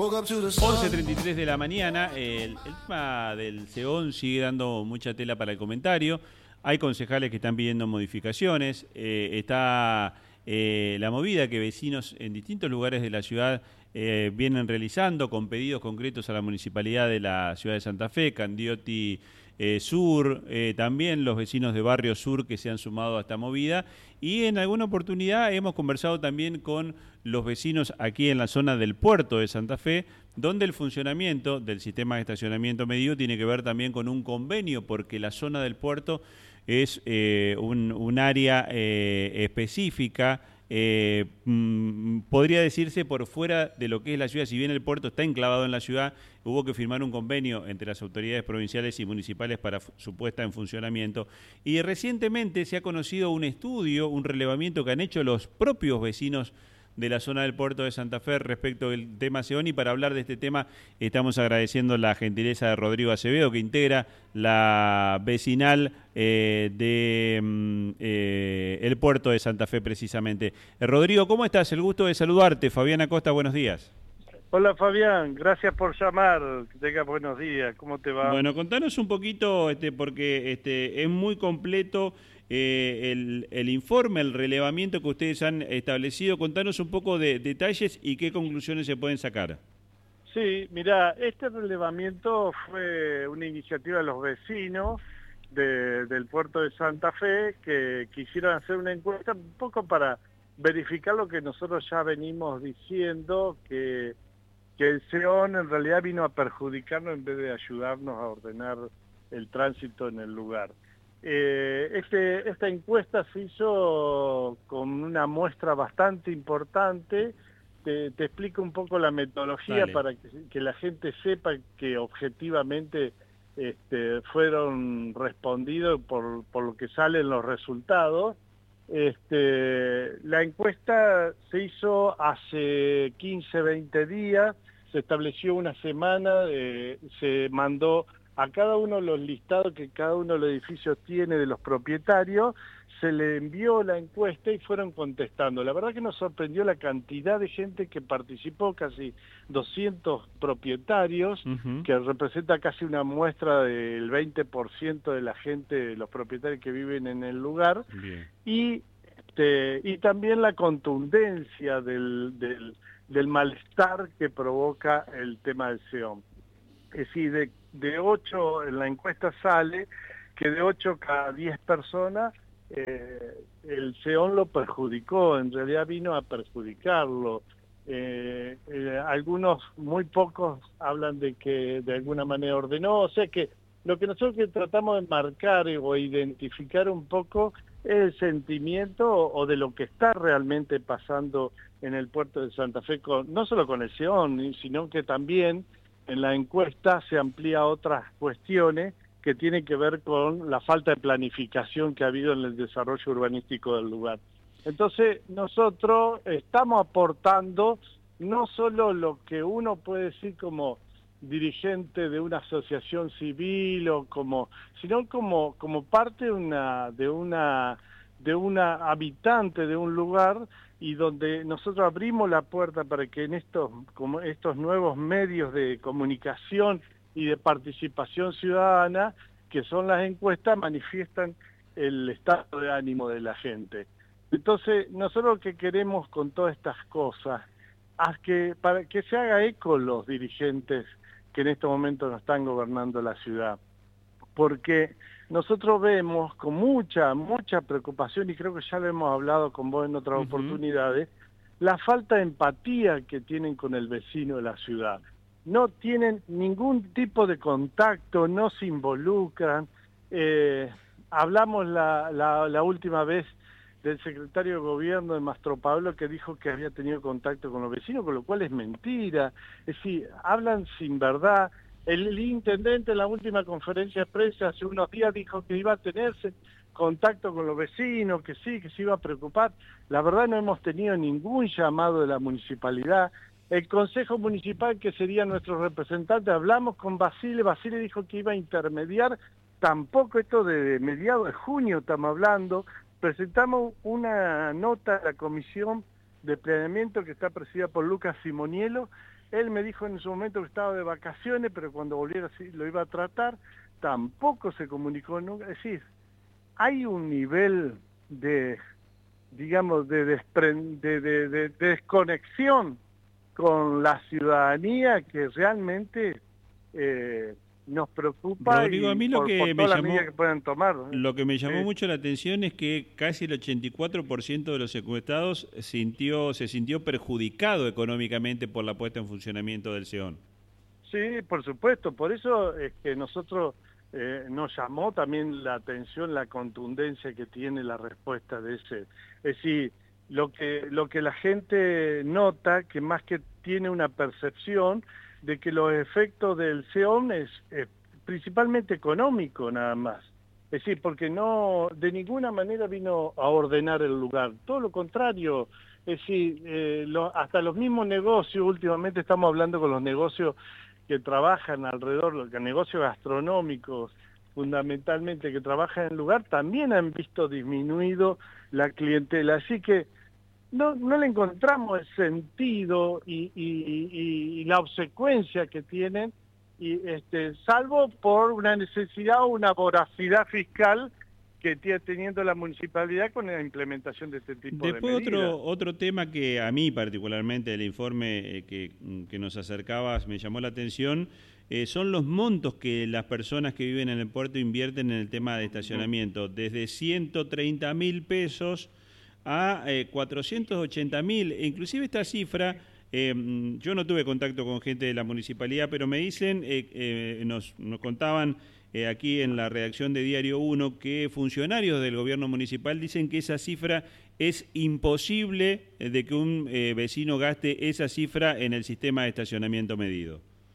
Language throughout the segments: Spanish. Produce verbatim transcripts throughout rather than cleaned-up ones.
once treinta y tres de la mañana, el, el tema del SEON sigue dando mucha tela para el comentario. Hay concejales que están pidiendo modificaciones. Eh, está eh, la movida que vecinos en distintos lugares de la ciudad eh, vienen realizando con pedidos concretos a la municipalidad de la ciudad de Santa Fe, Candioti eh, Sur, eh, también los vecinos de Barrio Sur que se han sumado a esta movida. Y en alguna oportunidad hemos conversado también con los vecinos aquí en la zona del puerto de Santa Fe, donde el funcionamiento del sistema de estacionamiento medido tiene que ver también con un convenio, porque la zona del puerto es eh, un, un área eh, específica, eh, mm, podría decirse por fuera de lo que es la ciudad. Si bien el puerto está enclavado en la ciudad, hubo que firmar un convenio entre las autoridades provinciales y municipales para su puesta en funcionamiento. Y recientemente se ha conocido un estudio, un relevamiento que han hecho los propios vecinos de la zona del puerto de Santa Fe respecto del tema SEON, y para hablar de este tema estamos agradeciendo la gentileza de Rodrigo Acevedo, que integra la vecinal eh, de mm, eh, el puerto de Santa Fe precisamente. Eh, Rodrigo, ¿cómo estás? El gusto de saludarte. Fabián Acosta, buenos días. Hola Fabián, gracias por llamar. Tenga buenos días, ¿cómo te va? Bueno, contanos un poquito, este, porque este, es muy completo eh, el, el informe, el relevamiento que ustedes han establecido. Contanos un poco de detalles y qué conclusiones se pueden sacar. Sí, mira, este relevamiento fue una iniciativa de los vecinos de, del puerto de Santa Fe, que quisieron hacer una encuesta un poco para verificar lo que nosotros ya venimos diciendo, que que el SEON en realidad vino a perjudicarnos en vez de ayudarnos a ordenar el tránsito en el lugar. Eh, este, esta encuesta se hizo con una muestra bastante importante. Te, te explico un poco la metodología. Dale. Para que, que la gente sepa que objetivamente este, fueron respondidos por, por lo que salen los resultados. Este, la encuesta se hizo hace quince, veinte días, se estableció una semana, eh, se mandó a cada uno los listados que cada uno de los edificios tiene de los propietarios, se le envió la encuesta y fueron contestando. La verdad que nos sorprendió la cantidad de gente que participó, casi doscientos propietarios, uh-huh. que representa casi una muestra del veinte por ciento de la gente, de los propietarios que viven en el lugar. Bien. Y, este, y también la contundencia del, del, del malestar que provoca el tema del SEON. Es decir, de, de ocho, en la encuesta sale que de ocho cada diez personas eh, el SEON lo perjudicó, en realidad vino a perjudicarlo. Eh, eh, algunos, muy pocos, hablan de que de alguna manera ordenó, o sea que lo que nosotros que tratamos de marcar o identificar un poco es el sentimiento o, o de lo que está realmente pasando en el puerto de Santa Fe, con, no solo con el SEON, sino que también en la encuesta se amplía a otras cuestiones que tienen que ver con la falta de planificación que ha habido en el desarrollo urbanístico del lugar. Entonces, nosotros estamos aportando no solo lo que uno puede decir como dirigente de una asociación civil o como, sino como, como parte de una, de una, de una habitante de un lugar, y donde nosotros abrimos la puerta para que en estos, como estos nuevos medios de comunicación y de participación ciudadana, que son las encuestas, manifiestan el estado de ánimo de la gente. Entonces, nosotros lo que queremos con todas estas cosas, es que, para que se haga eco los dirigentes que en estos momentos nos están gobernando la ciudad, porque nosotros vemos con mucha, mucha preocupación, y creo que ya lo hemos hablado con vos en otras uh-huh. oportunidades, la falta de empatía que tienen con el vecino de la ciudad. No tienen ningún tipo de contacto, no se involucran. Eh, hablamos la, la, la última vez del secretario de gobierno de Mastro Pablo, que dijo que había tenido contacto con los vecinos, con lo cual es mentira. Es decir, hablan sin verdad. El, el intendente en la última conferencia de prensa hace unos días dijo que iba a tenerse contacto con los vecinos, que sí, que se iba a preocupar. La verdad no hemos tenido ningún llamado de la municipalidad. El Consejo Municipal, que sería nuestro representante, hablamos con Basile, Basile dijo que iba a intermediar, tampoco, esto de mediados de junio estamos hablando. Presentamos una nota a la Comisión de Planeamiento que está presidida por Lucas Simonielo, Él me dijo en su momento que estaba de vacaciones, pero cuando volviera sí lo iba a tratar, tampoco se comunicó nunca. Es decir, hay un nivel de, digamos, de, despren, de, de, de, de desconexión con la ciudadanía que realmente eh, nos preocupa. Rodrigo, a y mí lo por, que por me todas las llamó, medidas que puedan tomar. lo que me llamó Sí. mucho la atención es que casi el ochenta y cuatro por ciento de los encuestados sintió, se sintió perjudicado económicamente por la puesta en funcionamiento del SEON. Sí, por supuesto, por eso es que nosotros eh, nos llamó también la atención la contundencia que tiene la respuesta de ese. Es decir, lo que, lo que la gente nota, que más que tiene una percepción de que los efectos del SEON es, es principalmente económico nada más. Es decir, porque no, de ninguna manera vino a ordenar el lugar, todo lo contrario. Es decir, eh, lo, hasta los mismos negocios, últimamente estamos hablando con los negocios que trabajan alrededor, los negocios gastronómicos fundamentalmente que trabajan en el lugar, también han visto disminuido la clientela. Así que no, no le encontramos el sentido y, y, y, y la obsecuencia que tienen, y este, salvo por una necesidad o una voracidad fiscal que tiene teniendo la municipalidad con la implementación de este tipo Después de medidas. otro, otro tema que a mí particularmente el informe eh, que, que nos acercabas me llamó la atención, eh, son los montos que las personas que viven en el puerto invierten en el tema de estacionamiento, desde ciento treinta mil pesos a eh, cuatrocientos ochenta mil, e inclusive esta cifra, eh, yo no tuve contacto con gente de la municipalidad, pero me dicen, eh, eh, nos, nos contaban eh, aquí en la redacción de Diario uno que funcionarios del gobierno municipal dicen que esa cifra es imposible eh, de que un eh, vecino gaste esa cifra en el sistema de estacionamiento medido.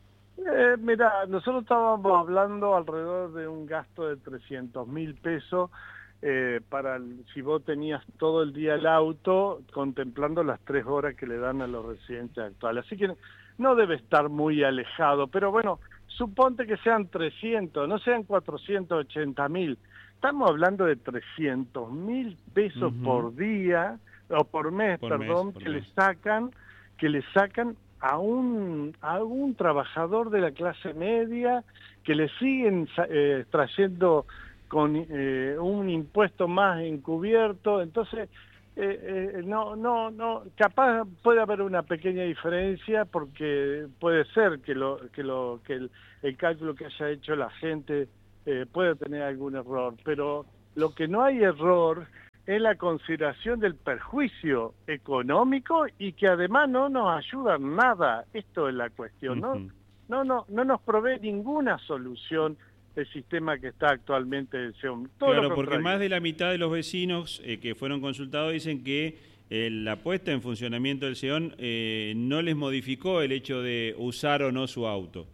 Eh, mira, nosotros estábamos hablando alrededor de un gasto de trescientos mil pesos eh, para el, si vos tenías todo el día el auto, contemplando las tres horas que le dan a los residentes actuales. Así que no debe estar muy alejado, pero bueno, suponte que sean trescientos, no sean cuatrocientos ochenta mil. Estamos hablando de trescientos mil pesos uh-huh. por día, o por mes, por perdón, mes, por que mes. le sacan, que le sacan a un, a un trabajador de la clase media, que le siguen eh, trayendo con eh, un impuesto más encubierto. Entonces, eh, eh, no, no, no, capaz puede haber una pequeña diferencia, porque puede ser que lo, que lo, que el, el cálculo que haya hecho la gente eh, puede tener algún error, pero lo que no hay error es la consideración del perjuicio económico, y que además no nos ayuda en nada. Esto es la cuestión, ¿no? Uh-huh. No, no, no nos provee ninguna solución el sistema que está actualmente en SEON. Todo claro, porque más de la mitad de los vecinos eh, que fueron consultados dicen que eh, la puesta en funcionamiento del SEON eh, no les modificó el hecho de usar o no su auto.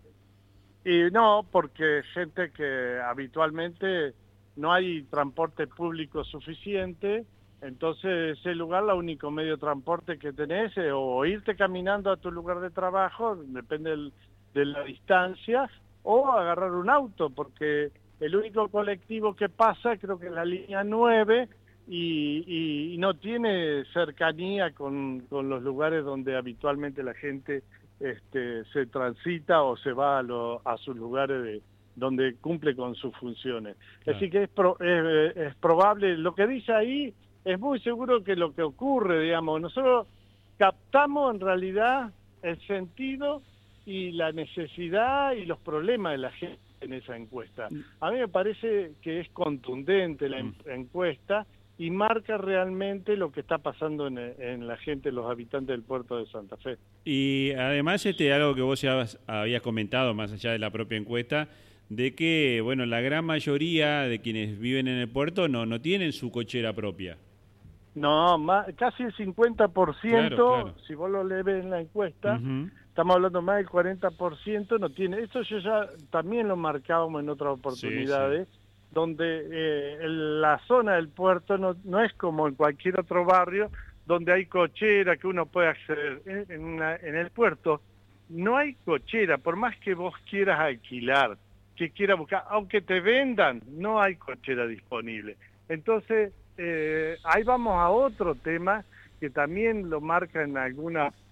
Y no, porque gente que habitualmente no hay transporte público suficiente, entonces ese lugar, el único medio de transporte que tenés es o irte caminando a tu lugar de trabajo, depende del, de la distancia, o agarrar un auto, porque el único colectivo que pasa creo que es la línea nueve y, y, y no tiene cercanía con, con los lugares donde habitualmente la gente este, se transita o se va a, lo, a sus lugares de donde cumple con sus funciones. Claro. Así que es, pro, es, es probable, lo que dice ahí es muy seguro que lo que ocurre, digamos, nosotros captamos en realidad el sentido y la necesidad y los problemas de la gente en esa encuesta. A mí me parece que es contundente la mm. encuesta y marca realmente lo que está pasando en, en la gente, los habitantes del puerto de Santa Fe. Y además, este algo que vos ya habías comentado, más allá de la propia encuesta, de que, bueno, la gran mayoría de quienes viven en el puerto no, no tienen su cochera propia. No, más, casi el cincuenta por ciento, claro, claro. Si vos lo lees en la encuesta, uh-huh. Estamos hablando más del cuarenta por ciento, no tiene. Esto yo ya también lo marcábamos en otras oportunidades, sí, sí. donde eh, el, la zona del puerto no, no es como en cualquier otro barrio, donde hay cochera que uno puede acceder. En, en, una, en el puerto no hay cochera, por más que vos quieras alquilar, que quieras buscar, aunque te vendan, no hay cochera disponible. Entonces, eh, ahí vamos a otro tema que también lo marca en alguna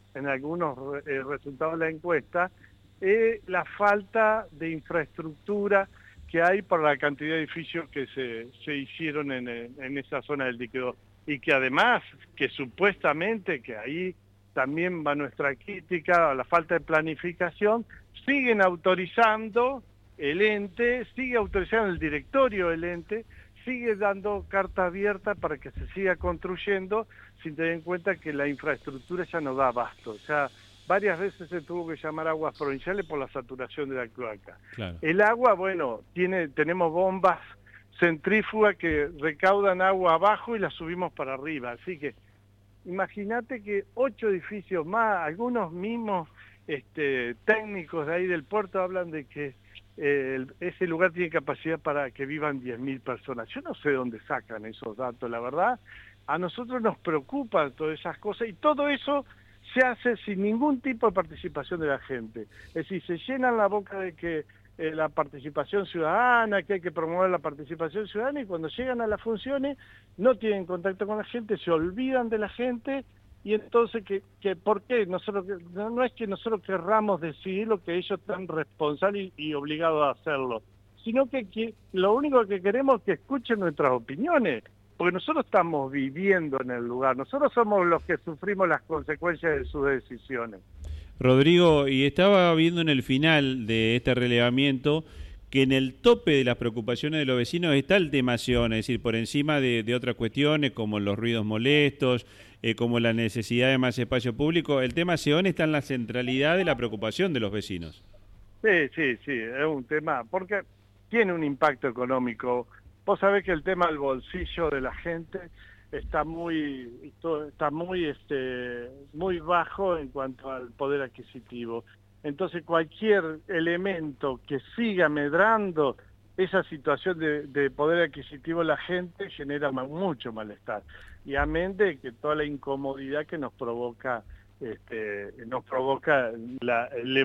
en algunos eh, resultados de la encuesta, es la falta de infraestructura que hay por la cantidad de edificios que se, se hicieron en, en esa zona del dique, y que además, que supuestamente, que ahí también va nuestra crítica a la falta de planificación, siguen autorizando el ente, sigue autorizando el directorio del ente, sigue dando carta abierta para que se siga construyendo sin tener en cuenta que la infraestructura ya no da abasto. O sea, varias veces se tuvo que llamar aguas provinciales por la saturación de la cloaca. Claro. El agua, bueno, tiene, tenemos bombas centrífugas que recaudan agua abajo y la subimos para arriba. Así que imagínate que ocho edificios más, algunos mismos este, técnicos de ahí del puerto hablan de que eh, el, ese lugar tiene capacidad para que vivan diez mil personas. Yo no sé dónde sacan esos datos, la verdad. A nosotros nos preocupan todas esas cosas y todo eso se hace sin ningún tipo de participación de la gente. Es decir, se llenan la boca de que eh, la participación ciudadana, que hay que promover la participación ciudadana, y cuando llegan a las funciones no tienen contacto con la gente, se olvidan de la gente, y entonces, que, que ¿por qué? Nosotros, no, no es que nosotros querramos decidir lo que ellos están responsables y, y obligados a hacerlo, sino que, que lo único que queremos es que escuchen nuestras opiniones, porque nosotros estamos viviendo en el lugar, nosotros somos los que sufrimos las consecuencias de sus decisiones. Rodrigo, y estaba viendo en el final de este relevamiento que en el tope de las preocupaciones de los vecinos está el tema Sion, es decir, por encima de, de otras cuestiones como los ruidos molestos, eh, como la necesidad de más espacio público, el tema Sion está en la centralidad de la preocupación de los vecinos. Sí, sí, sí, es un tema, porque tiene un impacto económico. Vos sabés que el tema del bolsillo de la gente está muy está muy este muy bajo en cuanto al poder adquisitivo. Entonces cualquier elemento que siga medrando esa situación de, de poder adquisitivo de la gente genera mucho malestar. Y amén de que toda la incomodidad que nos provoca este nos provoca la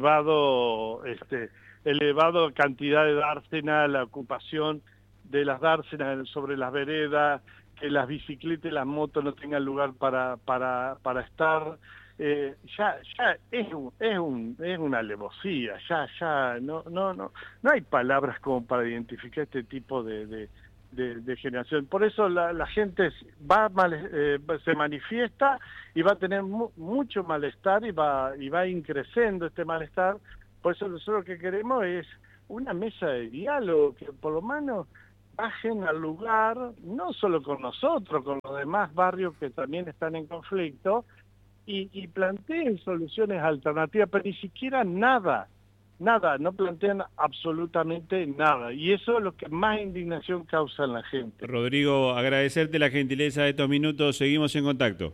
elevado este elevado cantidad de dársenas, la ocupación de las dársenas sobre las veredas, que las bicicletas y las motos no tengan lugar para para para estar, eh, ya ya es un, es un es una alevosía, ya ya no no no no hay palabras como para identificar este tipo de de, de, de generación. Por eso la, la gente va mal, eh, se manifiesta y va a tener mu mucho malestar y va y va increciendo este malestar. Por eso nosotros lo que queremos es una mesa de diálogo, que por lo menos bajen al lugar, no solo con nosotros, con los demás barrios que también están en conflicto, y, y planteen soluciones alternativas, pero ni siquiera nada, nada, no plantean absolutamente nada, y eso es lo que más indignación causa en la gente. Rodrigo, agradecerte la gentileza de estos minutos, seguimos en contacto.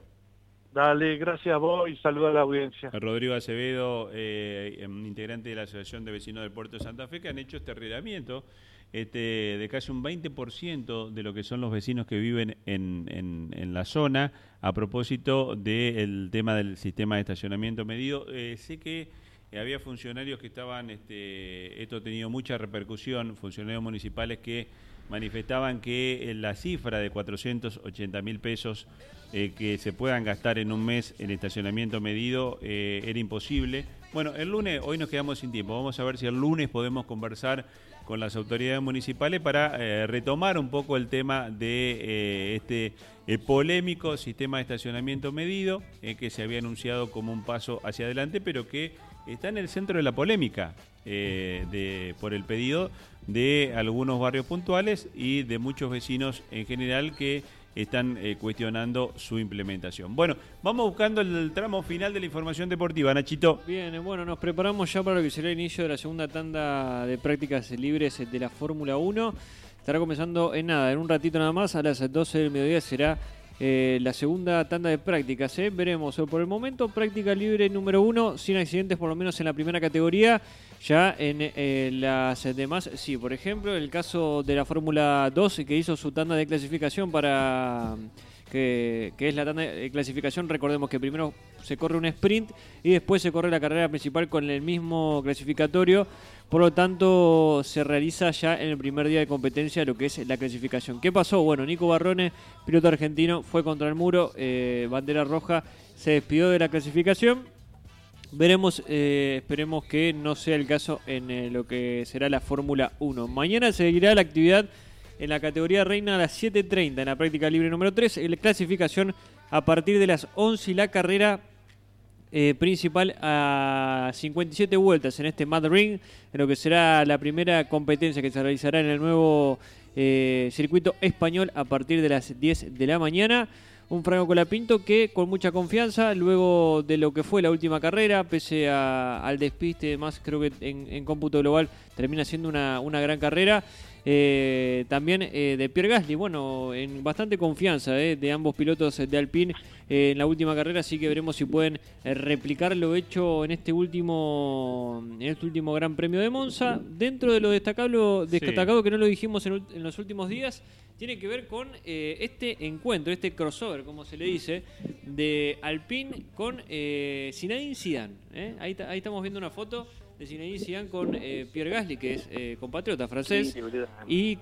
Dale, gracias a vos y saluda a la audiencia. Rodrigo Acevedo, eh, integrante de la Asociación de Vecinos del Puerto de Santa Fe, que han hecho este relevamiento este, de casi un veinte por ciento de lo que son los vecinos que viven en, en, en la zona, a propósito del tema del sistema de estacionamiento medido. Eh, sé que había funcionarios que estaban, este, esto ha tenido mucha repercusión, funcionarios municipales que manifestaban que la cifra de cuatrocientos ochenta mil pesos eh, que se puedan gastar en un mes en estacionamiento medido eh, era imposible. Bueno, el lunes, hoy nos quedamos sin tiempo, vamos a ver si el lunes podemos conversar con las autoridades municipales para eh, retomar un poco el tema de eh, este eh, polémico sistema de estacionamiento medido eh, que se había anunciado como un paso hacia adelante, pero que está en el centro de la polémica eh, de, por el pedido de algunos barrios puntuales y de muchos vecinos en general que están eh, cuestionando su implementación. Bueno, vamos buscando el tramo final de la información deportiva, Nachito. Bien, bueno, nos preparamos ya para lo que será el inicio de la segunda tanda de prácticas libres de la Fórmula uno. Estará comenzando en nada, en un ratito nada más, a las doce del mediodía será eh, la segunda tanda de prácticas. ¿eh? Veremos, por el momento, práctica libre número uno, sin accidentes por lo menos en la primera categoría. Ya en eh, las demás, sí, por ejemplo, el caso de la Fórmula dos, que hizo su tanda de clasificación para... Que, que es la tanda de clasificación, recordemos que primero se corre un sprint y después se corre la carrera principal con el mismo clasificatorio, por lo tanto se realiza ya en el primer día de competencia lo que es la clasificación. ¿Qué pasó? Bueno, Nico Barrone, piloto argentino, fue contra el muro, eh, bandera roja, se despidió de la clasificación Veremos, eh, esperemos que no sea el caso en eh, lo que será la Fórmula uno. Mañana seguirá la actividad en la categoría reina a las siete treinta en la práctica libre número tres. La clasificación a partir de las once y la carrera eh, principal a cincuenta y siete vueltas en este Mad Ring, en lo que será la primera competencia que se realizará en el nuevo eh, circuito español a partir de las diez de la mañana. Un Franco Colapinto que con mucha confianza, luego de lo que fue la última carrera, pese a, al despiste, más creo que en, en cómputo global termina siendo una, una gran carrera. Eh, también eh, de Pierre Gasly, bueno, en bastante confianza eh, de ambos pilotos de Alpine eh, en la última carrera, así que veremos si pueden eh, replicar lo hecho en este último en este último Gran Premio de Monza. Dentro de lo destacado, destacado sí. que no lo dijimos en, en los últimos días, tiene que ver con eh, este encuentro, este crossover, como se le dice, de Alpine con eh, Zinedine Zidane. ¿eh? Ahí, ahí estamos viendo una foto de Zinedine Zidane con eh, Pierre Gasly, que es eh, compatriota francés, sí, y,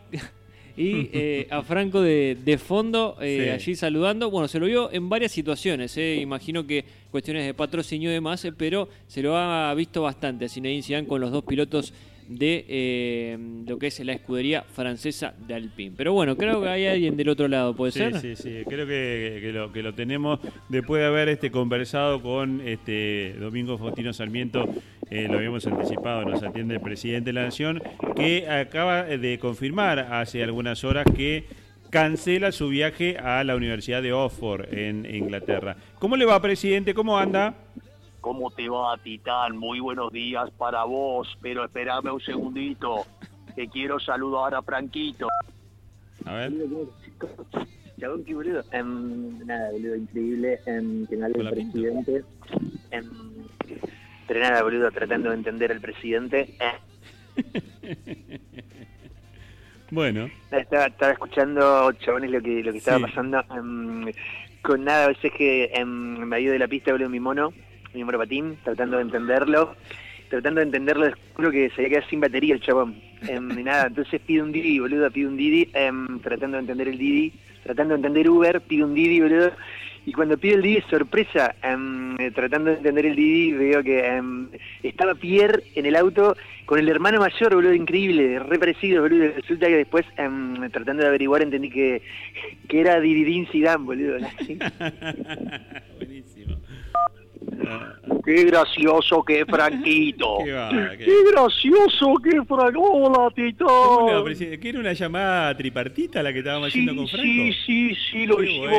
y eh, a Franco de, de fondo eh, sí. allí saludando. Bueno, se lo vio en varias situaciones, eh. imagino que cuestiones de patrocinio y demás, eh, pero se lo ha visto bastante a Zinedine Zidane con los dos pilotos de eh, lo que es la escudería francesa de Alpine. Pero bueno, creo que hay alguien del otro lado, ¿puede sí, ser? Sí, sí, creo que, que, lo, que lo tenemos después de haber este conversado con este Domingo Faustino Sarmiento, eh, lo habíamos anticipado, nos atiende el presidente de la Nación, que acaba de confirmar hace algunas horas que cancela su viaje a la Universidad de Oxford en Inglaterra. ¿Cómo le va, presidente? ¿Cómo anda? ¿Cómo te va, Titán? Muy buenos días para vos, pero espérame un segundito, que quiero saludar a Franquito. A ver. Chabón, qué boludo. Um, nada, boludo, increíble. Um, que me el presidente. Um, pero nada, boludo, tratando de entender al presidente. Eh. Bueno. Estaba, estaba escuchando, chabones, lo que, lo que estaba sí. pasando. Um, con nada, a veces que um, me ha ido de la pista, boludo, mi mono. mi monopatín, tratando de entenderlo, tratando de entenderlo, descubro que se había quedado sin batería el chabón. Eh, nada, entonces pide un Didi, boludo, pide un Didi, eh, tratando de entender el Didi, tratando de entender Uber, pide un Didi, boludo, y cuando pide el Didi, sorpresa, eh, tratando de entender el Didi, veo que eh, estaba Pierre en el auto con el hermano mayor, boludo, increíble, re parecido, boludo, resulta que después, eh, tratando de averiguar, entendí que, que era Dididín Zidane, boludo, ¿no? ¿Sí? Buenísimo. Qué gracioso que Franquito. Qué, va, qué... qué gracioso que Franco. Hola, Tito. ¿Qué era una llamada tripartita la que estábamos sí, haciendo con Franco? Sí, sí, sí, lo qué hicimos. Bueno.